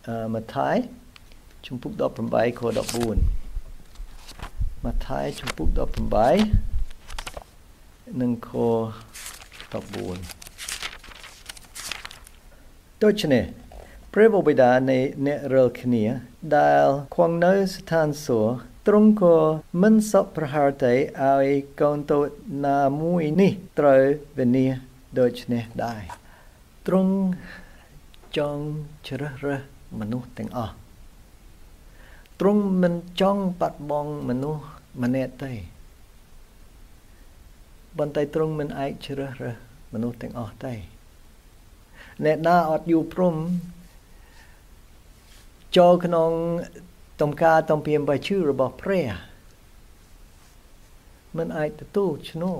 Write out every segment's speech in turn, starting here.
ម៉ាថាយជំពូក18ខ14ម៉ាថាយជំពូក18និងខ14ដូច្នេះព្រះបិតានៃអ្នករាល់គ្នាដែលគង់នៅស្ថានសួគ៌ទ្រង់ក៏មិនសប្ប្រហែលទេឲ្យកូនតូចណាមួយនេះត្រូវវិនាសដូច្នេះដែរទ្រង់ចង់ជ្រើសរើសមនុស្សទាំងអស់ទ្រង់មិនចង់បាត់បង់មនុស្សម្នាក់ទេប៉ុន្តែទ្រង់មិនអាចជ្រើសរើសមនុស្សទាំងអស់ទេអ្នកណាអត់យល់ព្រមចូលក្នុងតំការតំពាមបាយជឿរបស់ព្រះមិនអាចទទួលឈ្នះ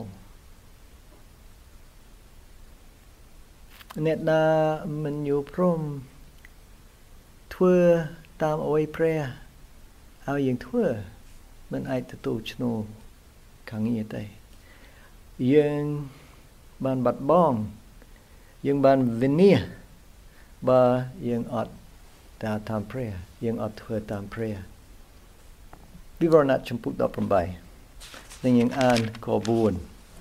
អ្នកណាមិនយល់ព្រមធ្វើតាមអ្វីព្រះឲ្យយើងធ្វើមិនអាចទទួលឈ្នះខាងនេះទេយើងបានបាត់បង់យើងបានវិនាសបើយើងអត់តាមព្រះយើងអត់ធ្វើតាមព្រះវិវរណៈជំពូក18នឹងយើងអានខ4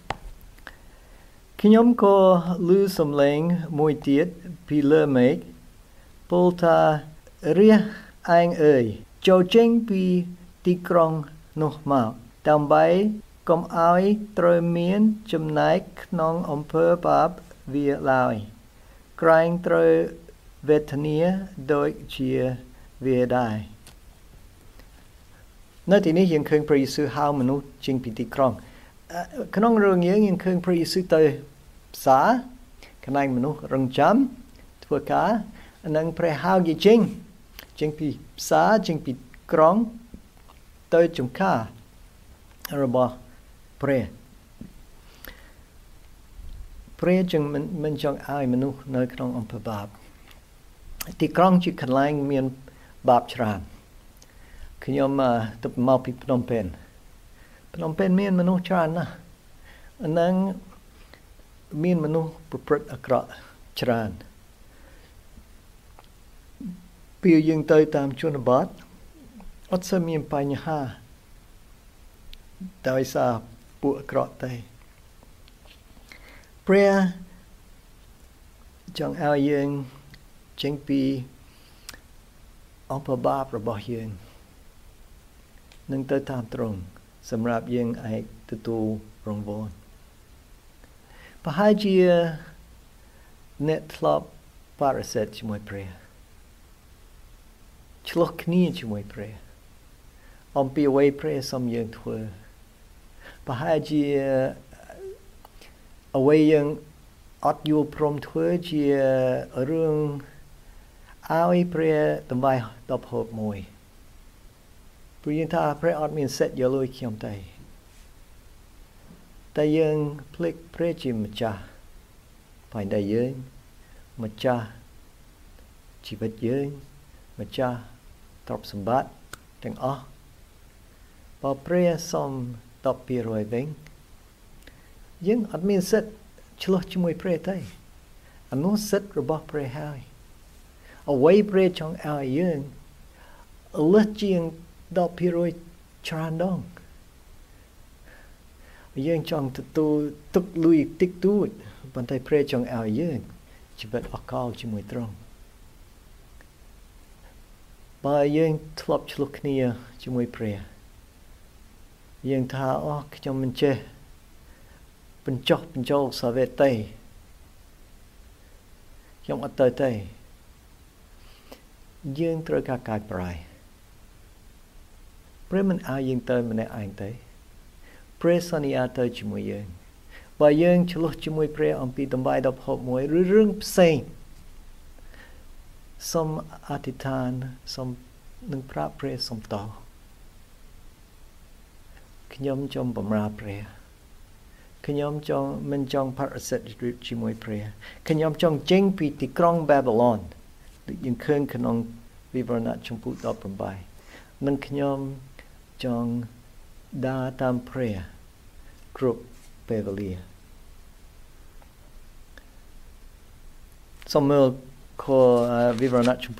ខ្ញុំក៏ឮសំឡេងមួយទៀតពីលើមេឃពោលថារះឯងអើយចូលចេញពីទីក្រុងនោះមកដើម្បីកុំឲ្យត្រូវមានចំណែកក្នុងអំពើបាបវាឡើយក្រែងត្រូវវេទនាដូចជាវាដែរនៅទីនេះយើងឃើញព្រះយេស៊ូវហៅមនុស្សចេញពីទីក្រុងក្នុងរឿងយើងឃើញព្រះយេស៊ូវទៅផ្សារកន្លែងមនុស្សរងចាំធ្វើការនិងព្រះហៅគេចេញពីផ្សារចេញពីក្រុងទៅចំការរបស់ព្រះจึងមិនចង់ឲ្យមនុស្សនៅក្នុងអំពើបាបទីក្រុងជាកន្លែងមានបាបច្រើនខ្ញុំទៅមកពីភ្នំពេញមានមនុស្សច្រើនណាស់និងមានមនុស្សប្រព្រឹត្តអាក្រក់ច្រើនពេលយើងទៅតាមជនបទអត់សូវមានបញ្ហាដោយសារពួកអាក្រក់ទេព្រះចង់ឲ្យយើងចេញពីអំពើបាបរបស់យើងនឹងទៅតាមត្រង់សម្រាប់យើងអាចទទួលរង្វាន់ប្រហែលជាអ្នកធ្លាប់បរិសេធជាមួយព្រះឆ្លោះគ្នាជាមួយព្រះអំពីអ្វីព្រះសូមយើងធ្វើប្រហែលជាអ្វីយើងអត់យល់ព្រមធ្វើជារឿងឲ្យព្រះតម្លៃដល់ហូបមួយព្រោះយើងថាព្រះអត់មានសិទ្ធិយកលុយខ្ញុំទេតែយើងភ្លេចព្រះជាម្ចាស់ហើយតែយើងម្ចាស់ជីវិតយើងម្ចាស់ទ្រព្យសម្បត្តិទាំងអស់បើព្រះសូម10% វិញយើងអត់មានសិទ្ធិឆ្លោះជាមួយព្រះទេអានោះសិទ្ធិរបស់ព្រះហើយអ្វីព្រះចង់ឲ្យយើងលើសជាង10% ច្រើនដងយើងចង់ទទួលទុកលុយតិចតួចប៉ុន្តែព្រះចង់ឲ្យយើងជីវិតអកលជាមួយទ្រង់បើយើងធ្លាប់ឆ្លោះគ្នាជាមួយព្រះយើងថាអូខ្ញុំមិនចេះបញ្ចុះបញ្ចូលសាវេតទេខ្ញុំអត់ទៅទេយើងត្រូវការកាយប្រែព្រះមិនឲ្យយើងទៅម្នាក់ឯងទេព្រះសន្យាទៅជាមួយយើងបើយើងឆ្លោះជាមួយព្រះអំពីតម្លៃដ៏ផុតមួយឬរឿងផ្សេងសូមអធិដ្ឋានសូមនឹងប្រាប់ព្រះសូមតខ្ញុំចង់បម្រើព្រះខ្ញុំចង់មិនចង់បរិសិទ្ធជាមួយព្រះខ្ញុំចង់ចេញពីទីក្រុងបាប៊ីឡូនដូចយើងឃើញក្នុងវិវរណៈជំពូក18និងខ្ញុំចង់ដើរតាមព្រះគ្រប់ពេលវេលាសូមមើលខវិវរណៈជំពូក